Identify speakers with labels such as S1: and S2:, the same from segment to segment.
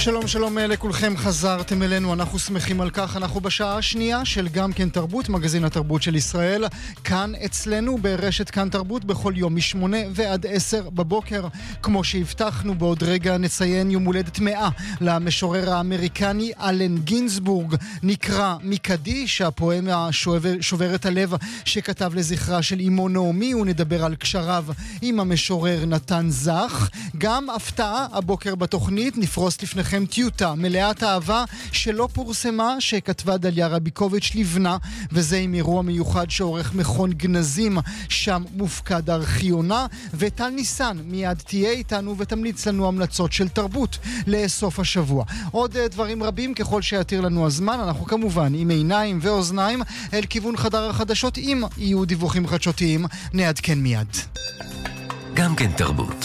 S1: שלום שלום לכולכם, חזרתם אלינו, אנחנו שמחים על כך. אנחנו בשעה השנייה של גם כן תרבות, מגזין התרבות של ישראל, כאן אצלנו ברשת כאן תרבות בכל יום מ8 ועד 10 בבוקר. כמו שהבטחנו, בעוד רגע נציין יום הולדת 100 למשורר האמריקני אלן גינסבורג. נקרא מקדיש, הפואמה שוברת הלב שכתב לזכרה של אמו נעמי, ונדבר על קשריו עם המשורר נתן זך. גם הפתעה הבוקר בתוכנית, נפרוס לפניכם טיוטה מלאת אהבה שלא פורסמה, שכתבה דליה רביקוביץ' לבנה, וזה עם אירוע מיוחד שעורך מכון גנזים, שם מופקד ארכיונה. וטל ניסן מיד תהיה איתנו ותמליץ לנו המלצות של תרבות לסוף השבוע. עוד דברים רבים ככל שיתיר לנו הזמן. אנחנו כמובן עם עיניים ואוזניים אל כיוון חדר החדשות. אם יהיו דיווחים חדשותיים נעדכן מיד.
S2: גם כן תרבות.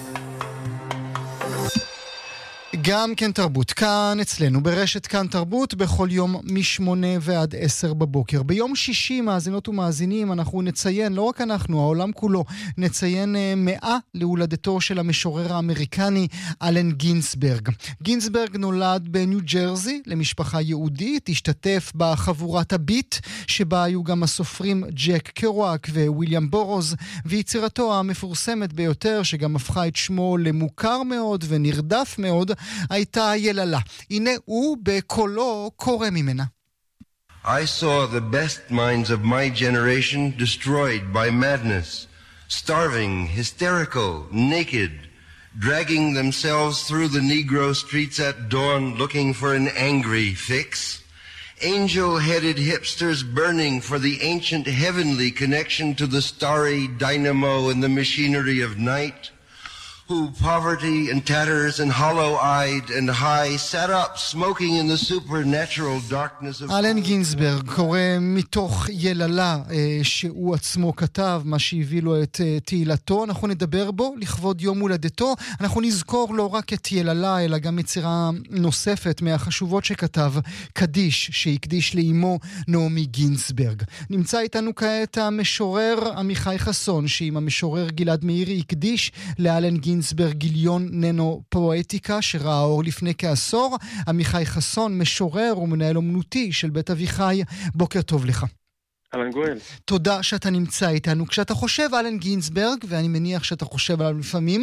S1: גם כן תרבות, כאן אצלנו ברשת כאן תרבות בכל יום מ8 ועד 10 בבוקר. ביום שישי, מאזינות ומאזינים, אנחנו נציין, לא רק אנחנו, העולם כולו, נציין 100 להולדתו של המשורר האמריקני אלן גינסברג. גינסברג נולד בניו ג'רזי למשפחה יהודית, השתתף בחבורת הביט, שבה היו גם הסופרים ג'ק קרואק וויליאם בורוז, ויצירתו המפורסמת ביותר, שגם הפכה את שמו למוכר מאוד ונרדף מאוד, הייתה יללה. הנה הוא בקולו קורא ממנה.
S3: I saw the best minds of my generation destroyed by madness, starving, hysterical, naked, dragging themselves through the Negro streets at dawn looking for an angry fix. Angel-headed hipsters burning for the ancient heavenly connection to the starry dynamo and the machinery of night, who poverty and tatters and hollow-eyed and high sat up smoking in the supernatural darkness of...
S1: אלן גינסברג קורא מתוך יללה שהוא עצמו כתב, מה שהביא לו את תהילתו. אנחנו נדבר בו לכבוד יום הולדתו. אנחנו נזכור לא רק את יללה, אלא גם יצירה נוספת מהחשובות שכתב, קדיש, שהקדיש לאמו נעמי גינסברג. נמצא איתנו כעת המשורר עמיחי חסון, שעם המשורר גלעד מאירי הקדיש לאלן גינסברג גיליון ננו פואטיקה שראה אור לפני כעשור. עמיחי חסון, משורר ומנהל אומנותי של בית אביחי, בוקר טוב לך.
S4: אלן גואל.
S1: תודה שאתה נמצא איתנו. כשאתה חושב אלן גינסברג, ואני מניח שאתה חושב עליו לפעמים,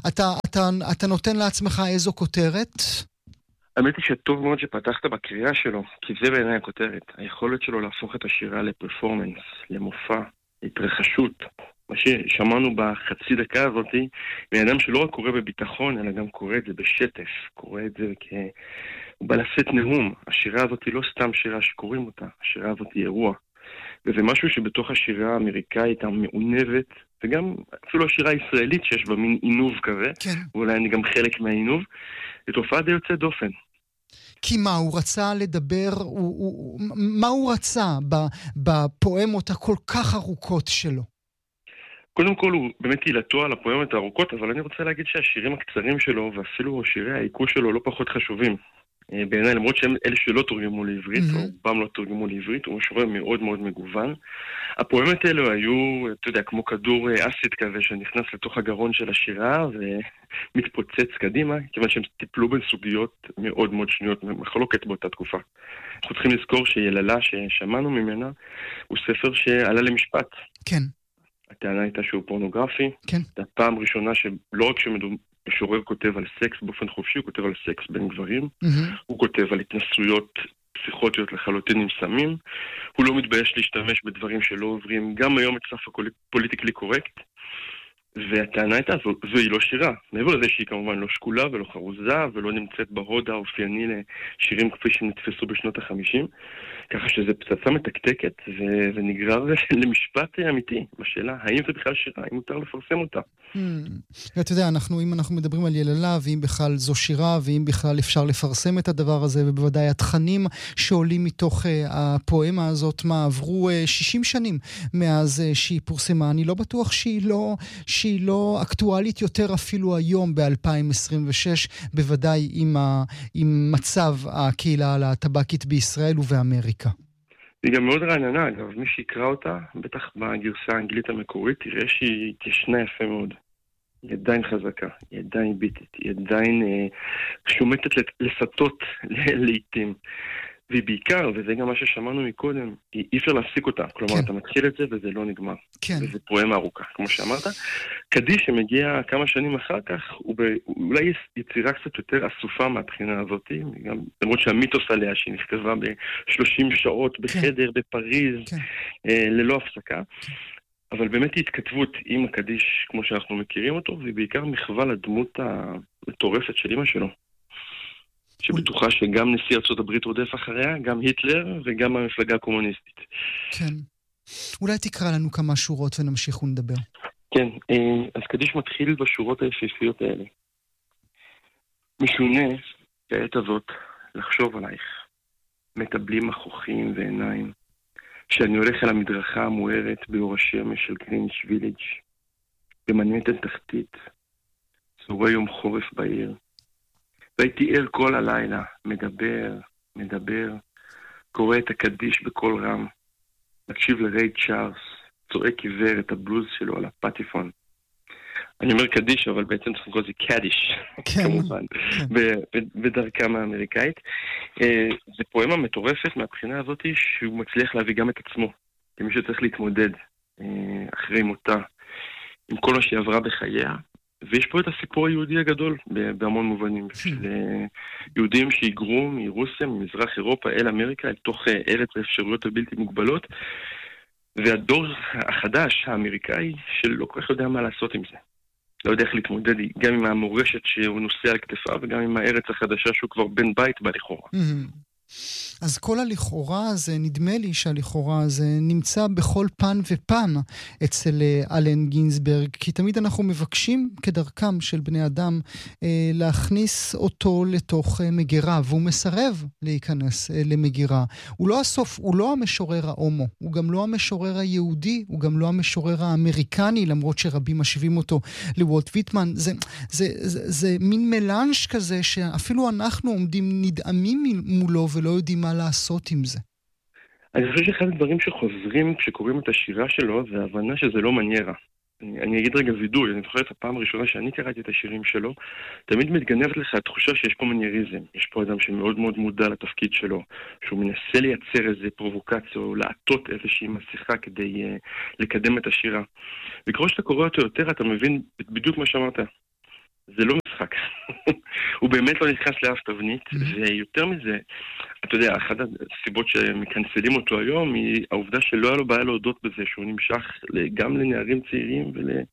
S1: אתה נותן לעצמך איזו כותרת?
S4: האמת היא שטוב מאוד שפתחת בקריאה שלו, כי זה בעיניי הכותרת. היכולת שלו להפוך את השירה לפרפורמנס, למופע, להתרחשות. מה ששמענו בחצי דקה הזאת, מאדם שלא רק קורא בביטחון, אלא גם קורא את זה בשטף, קורא את זה הוא בא לשאת נאום. השירה הזאת היא לא סתם שירה שקוראים אותה, השירה הזאת היא אירוע. וזה משהו שבתוך השירה האמריקאית המעונבת, וגם אפילו השירה הישראלית שיש בה מין עינוב כזה, כן. ואולי אני גם חלק מהעינוב, זו תופעה די יוצאת דופן.
S1: כי מה, הוא רצה לדבר, מה הוא רצה בפואמות הכל כך ארוכות שלו?
S4: קודם כל הוא באמת קהילתו על הפואמות הארוכות, אבל אני רוצה להגיד שהשירים הקצרים שלו, ואפילו שירי העיקו שלו לא פחות חשובים. בעיניי, למרות שהם אלה שלא תורגמו לעברית, או רובם לא תורגמו לעברית, הוא משורר מאוד מאוד מגוון. הפואמות האלו היו, אתה יודע, כמו כדור אסיד כזה, שנכנס לתוך הגרון של השירה, ומתפוצץ קדימה, כיוון שהם טיפלו בסוגיות מאוד מאוד שנויות, מחלוקת באותה תקופה. אנחנו צריכים לזכור שיללה ששמענו ממנה, הוא ספר שעלה למשפט.
S1: כן.
S4: הטענה הייתה שהוא פורנוגרפי.
S1: כן.
S4: זו הפעם ראשונה שלא רק שמשורר כותב על סקס באופן חופשי, הוא כותב על סקס בין גברים, הוא כותב על התנסויות פסיכוטיות לחלוטין עם סמים, הוא לא מתבייש להשתמש בדברים שלא עוברים גם היום את סף הפוליטיקלי קורקט, והטענה הייתה, זוהי לא שירה. מעבר לזה שהיא כמובן לא שקולה ולא חרוזה ולא נמצאת בהוד האופייני לשירים כפי שנתפסו בשנות ה-50, ככה שזה פצצה מתקתקת ונגרר למשפט אמיתי בשאלה, האם זה בכלל שירה, האם מותר לפרסם אותה.
S1: אתה יודע, אם אנחנו מדברים על יללה, ואם בכלל זו שירה, ואם בכלל אפשר לפרסם את הדבר הזה, ובוודאי התכנים שעולים מתוך הפואמה הזאת, מה עברו 60 שנים מאז שהיא פורסמה, אני לא בטוח שהיא לא אקטואלית יותר אפילו היום ב-2026, בוודאי עם מצב הקהילה הלהט"בית בישראל ובאמריקה.
S4: היא גם מאוד רעננה, אגב, מי שיקרא אותה, בטח בגרסה האנגלית המקורית, תראה שהיא התיישנה יפה מאוד. היא עדיין חזקה, היא עדיין ביטית, היא עדיין שומטת לסטות לעתים. והיא בעיקר, וזה גם מה ששמענו מקודם, אי אפשר להפסיק אותה. כלומר, אתה מתחיל את זה וזה לא נגמר. וזה פואמה ארוכה, כמו שאמרת. קדיש שמגיע כמה שנים אחר כך, הוא אולי יצירה קצת יותר אסופה מהבחינה הזאת, למרות שהמיתוס עליה שהיא נכתבה ב-30 שעות בחדר בפריז, ללא הפסקה. אבל באמת היא התכתבות עם הקדיש כמו שאנחנו מכירים אותו, והיא בעיקר מחווה לדמות המטורפת של אמא שלו. שבטוחה שגם נשיא ארצות הברית רודף אחריה, גם היטלר וגם המפלגה הקומוניסטית.
S1: כן. אולי תקרא לנו כמה שורות ונמשיך ונדבר.
S4: כן, אז קדיש מתחיל בשורות היפהפיות האלה. משונה בעת הזאת לחשוב עלייך, מטבלים מכוחים ועיניים, שאני הולך אל המדרכה המוארת באור השמש של גריניץ' ויליג' במנהטן תחתית, צהרי יום חורף בעיר. והייתי ער כל הלילה, מדבר, קורא את הקדיש בקול רם, מקשיב לריי צ'ארלס, צועק עיוור את הבלוז שלו על הפטיפון. אני אומר קדיש, אבל בעצם צריך לקרוא זה קדיש, כמובן, בדרכם האמריקאית. זה פואמה מטורפת מהבחינה הזאת שהוא מצליח להביא גם את עצמו, כמי שצריך להתמודד אחרי מותה, עם כל מה שהיא עברה בחייה. ויש פה את הסיפור היהודי הגדול בהמון מובנים, של יהודים שהיגרו מרוסיה, ממזרח אירופה אל אמריקה, אל תוך ארץ האפשרויות הבלתי מוגבלות, והדור החדש האמריקאי שלא כל כך יודע מה לעשות עם זה. לא יודע איך להתמודד גם עם המורשת שהוא נושא על כתפיו, וגם עם הארץ החדשה שהוא כבר בן בית בלכאורה.
S1: אז כל הלכאורה הזה, נדמה לי שהלכאורה הזה נמצא בכל פן ופן אצל אלן גינסברג, כי תמיד אנחנו מבקשים כדרכם של בני אדם להכניס אותו לתוך מגירה, והוא מסרב להיכנס למגירה. הוא לא הסוף, הוא לא המשורר ההומו, הוא גם לא המשורר היהודי, הוא גם לא המשורר האמריקני, למרות שרבים משווים אותו לוולט ויטמן. זה מין מלאנש כזה שאפילו אנחנו עומדים נדהמים מולו ולא יודעים מה לעשות עם זה.
S4: אני חושב שאחד הדברים שחוזרים כשקוראים את השירה שלו זה ההבנה שזה לא מניירה. אני אגיד רגע וידוי, אני זוכר את הפעם הראשונה שאני קראתי את השירים שלו, תמיד מתגנבת לך התחושה שיש פה מנייריזם. יש פה אדם שמאוד מאוד מודע לתפקיד שלו, שהוא מנסה לייצר איזה פרובוקציה או לעטות איזושהי מסכה כדי לקדם את השירה. וככל שאתה קורא אותו יותר, אתה מבין בדיוק מה שאמרת. זה לא משחק. הוא באמת לא נכנס לאף תבנית, ויותר מזה, אתה יודע, אחת הסיבות שמקנסלים אותו היום היא העובדה שלא היה לו בעיה להודות בזה, שהוא נמשך גם לנערים צעירים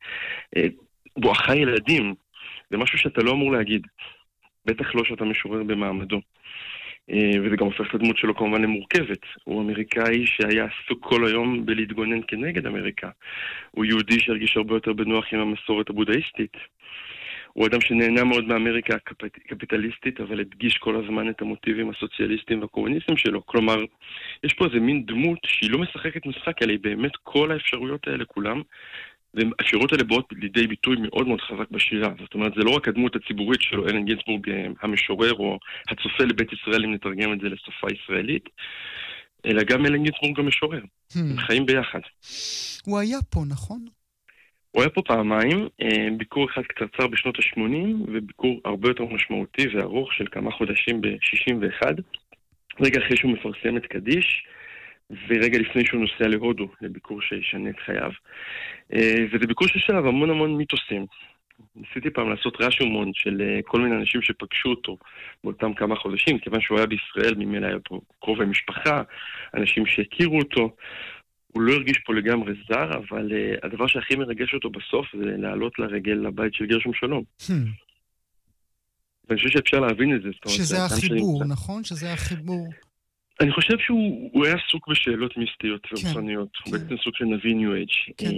S4: ולבואכה ילדים. זה משהו שאתה לא אמור להגיד. בטח לא שאתה משורר במעמדו. וזה גם הופך את הדמות שלו כמובן למורכבת. הוא אמריקאי שהיה עסוק כל היום בלהתגונן כנגד אמריקה. הוא יהודי שהרגיש הרבה יותר בנוח עם המסורת הבודהיסטית. הוא אדם שנהנה מאוד מאמריקה הקפיטליסטית, אבל הדגיש כל הזמן את המוטיבים הסוציאליסטיים והקומוניסטיים שלו. כלומר, יש פה איזה מין דמות שהיא לא משחקת משחק, אלא היא באמת כל האפשרויות האלה כולם, והאפשרויות האלה באות לידי ביטוי מאוד מאוד חזק בשירה. זאת אומרת, זה לא רק הדמות הציבורית שלו, אלן גינסבורג המשורר או הצופה לבית ישראל, אם נתרגם את זה לשפה ישראלית, אלא גם אלן גינסבורג המשורר. הם חיים ביחד.
S1: הוא היה פה, נכון?
S4: הוא היה פה פעמיים, ביקור אחד קצרצר בשנות ה-80, וביקור הרבה יותר משמעותי וארוך של כמה חודשים ב-61, רגע אחרי שהוא מפרסם את קדיש, ורגע לפני שהוא נוסע להודו, לביקור שישנה את חייו. וזה ביקור ששלב המון המון מיתוסים. ניסיתי פעם לעשות רשומון של כל מיני אנשים שפגשו אותו באותם כמה חודשים, כיוון שהוא היה בישראל, ממילא היה פה קרובי משפחה, אנשים שהכירו אותו, הוא לא הרגיש פה לגמרי זר, אבל הדבר שהכי מרגש אותו בסוף זה לעלות לרגל לבית של גרשום שלום. ואני חושב שאפשר להבין את זה.
S1: שזה החיבור, נכון? שזה החיבור.
S4: אני חושב שהוא היה עסוק בשאלות מיסטיות ורוחניות. הוא בעצם סוג של נביא ניו אייג'.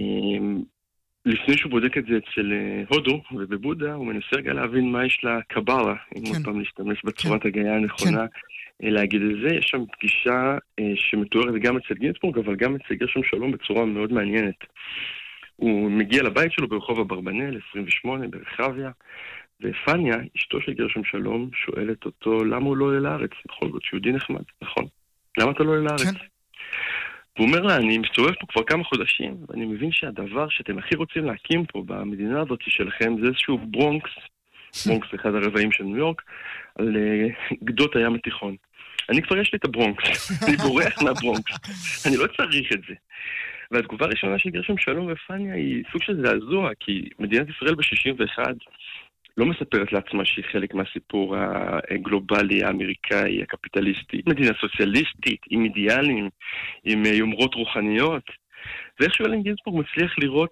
S4: לפני שהוא בודק את זה אצל הודו ובבודה, הוא מנסה רגע להבין מה יש לקבלה, אם עוד פעם להשתמש בצורת הגאיה הנכונה. להגיד את זה, יש שם פגישה שמתוארת גם אצל גינסבורג, אבל גם אצל גרשום שלום בצורה מאוד מעניינת. הוא מגיע לבית שלו ברחוב אברבנאל, 28, ברחביה, ופניה, אשתו של גרשום שלום, שואלת אותו, למה הוא לא עולה לארץ? בכל זאת, שיהודי נחמד, נכון? למה אתה לא עולה לארץ? כן. והוא אומר לה, אני מסתובב פה כבר כמה חודשים, ואני מבין שהדבר שאתם הכי רוצים להקים פה במדינה הזאת שלכם, זה איזשהו ברונקס, ברונקס זה אחד הרבעים של ניו יורק, על גדות הים התיכון. אני כבר יש לי את הברונקס, אני בורח מהברונקס, אני לא צריך את זה. והתגובה הראשונה של גרשום שלום ופניה היא סוג של זעזוע, כי מדינת ישראל ב-61 לא מספרת לעצמה שהיא חלק מהסיפור הגלובלי, האמריקאי, הקפיטליסטי. מדינה סוציאליסטית, עם אידיאלים, עם יומרות רוחניות. ואיכשהו אלן גינזבורג מצליח לראות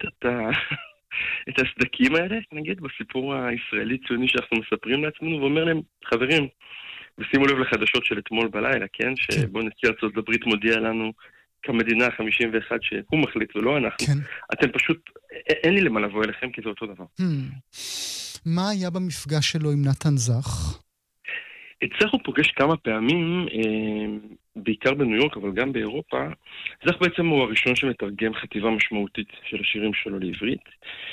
S4: את הסדקים האלה, נגיד, בסיפור הישראלי-ציוני שאנחנו מספרים לעצמנו, ואומר להם, חברים, ושימו לב לחדשות של אתמול בלילה, כן? שבו נשיא ארצות הברית מודיע לנו כמדינה 51 שהוא מחליט ולא אנחנו. כן. אתם פשוט, אין לי למה לבוא אליכם כי זה אותו דבר.
S1: מה היה במפגש שלו עם נתן זך?
S4: את זך הוא פוגש כמה פעמים, בעיקר בניו יורק, אבל גם באירופה. זך בעצם הוא הראשון שמתרגם חטיבה משמעותית של השירים שלו לעברית.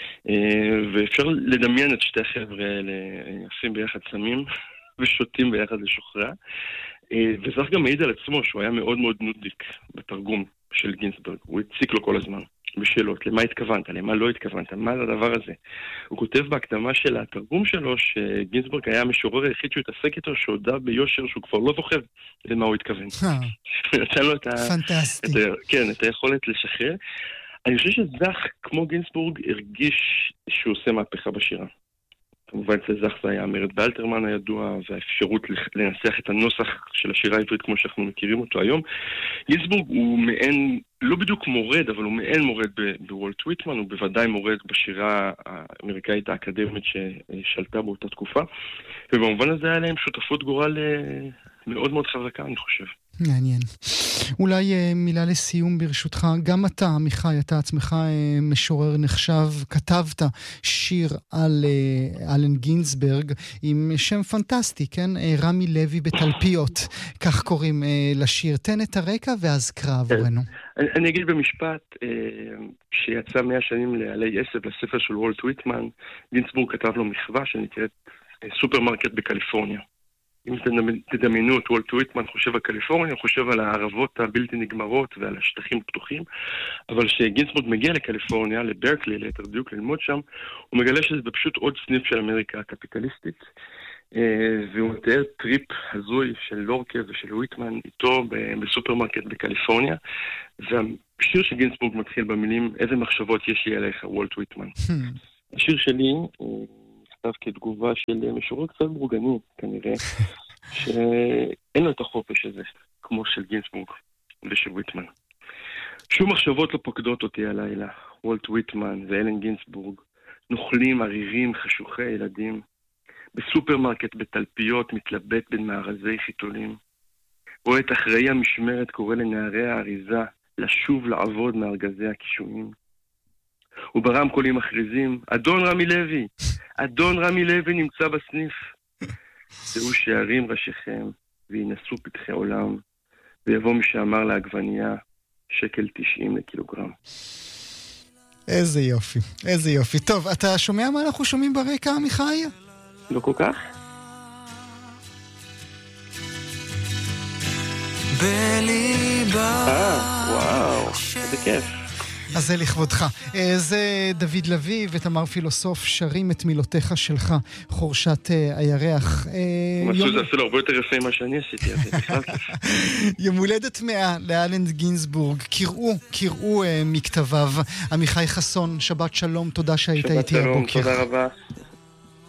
S4: ואפשר לדמיין את שתי החבר'ה האלה, עושים ביחד סמים ושותים ביחד לשוחריה. וזך גם מעיד על עצמו שהוא היה מאוד מאוד נודניק בתרגום של גינזבורג. הוא הציק לו כל הזמן בשאלות, למה התכוונת, למה לא התכוונת, מה זה הדבר הזה. הוא כותב בהקדמה של התרגום שלו שגינזבורג היה המשורר היחיד שהוא התעסק איתו, שהודע ביושר שהוא כבר לא זוכר למה הוא התכוון. נתן לו את היכולת לשחרר. אני חושב שזך, כמו גינזבורג, הרגיש שהוא עושה מהפכה בשירה. כמובן אצל זך זה היה מרד באלתרמן הידוע, והאפשרות לנסח את הנוסח של השירה העברית כמו שאנחנו מכירים אותו היום. גינזבורג הוא מעין, לא בדיוק מורד, אבל הוא מעין מורד בוולט וויטמן, הוא בוודאי מורד בשירה האמריקאית האקדמית ששלטה באותה תקופה, ובמובן הזה היה להם שותפות גורל מאוד מאוד חזקה, אני חושב.
S1: מעניין. אולי מילה לסיום ברשותך, גם אתה, עמיחי, אתה עצמך משורר נחשב, כתבת שיר על אלן גינזברג עם שם פנטסטי, כן? רמי לוי בתלפיות, כך קוראים לשיר. תן את הרקע ואז קרא עבורנו.
S4: אני אגיד במשפט, שיצא 100 שנים לעלי עשב לספר של וולט וויטמן, גינזבורג כתב לו מחווה שנקראת סופרמרקט בקליפורניה. אם תדמיינו את וולט וויטמן חושב על קליפורניה, חושב על הערבות הבלתי נגמרות ועל השטחים הפתוחים, אבל כשגינזבורג מגיע לקליפורניה, לברקלי, ליתר דיוק ללמוד שם, הוא מגלה שזה פשוט עוד סניף של אמריקה הקפיטליסטית, והוא מתאר טריפ הזוי של לורקה ושל וויטמן איתו בסופרמרקט בקליפורניה, והשיר של גינזבורג מתחיל במילים, איזה מחשבות יש לי עליך, וולט וויטמן. השיר שלי נכתב כתגובה של משורר קצת בורגני, כנראה, שאין לו את החופש הזה, כמו של גינזבורג ושל וויטמן. שום מחשבות לא פוקדות אותי הלילה. וולט וויטמן ואלן גינזבורג, נוכלים, ערירים, חשוכי ילדים, בסופרמרקט בתלפיות מתלבט בין מארזי חיתולים. רואה את אחראי המשמרת קורא לנערי האריזה לשוב לעבוד מארגזי הקישואים. וברמקולים מכריזים, אדון רמי לוי, אדון רמי לוי נמצא בסניף. זהו שערים ראשיכם וינשאו פתחי עולם, ויבוא מי שאמר לעגבנייה, 1.90 לקילוגרם.
S1: איזה יופי, איזה יופי. טוב, אתה שומע מה אנחנו שומעים ברקע, עמיחי?
S4: לא כל כך. וואו, איזה כיף.
S1: אז זה לכבודך. זה דוד לוי ותמר פילוסוף שרים את מילותיך שלך, חורשת הירח.
S4: משהו זה אפילו הרבה יותר יפה מה שאני עשיתי.
S1: יום הולדת 100 לאלן גינזבורג. קראו מכתביו. עמיחי חסון, שבת שלום, תודה שהיית איתי הבוקר.
S4: שבת שלום, תודה רבה.